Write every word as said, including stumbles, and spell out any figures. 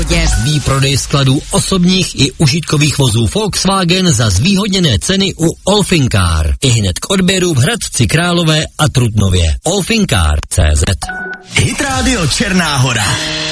Výprodej skladů osobních i užitkových vozů Volkswagen za zvýhodněné ceny u Olfinkar. I hned k odběru v Hradci Králové a Trutnově. Olfinkar tečka cé zet. Hit Radio Černá Hora.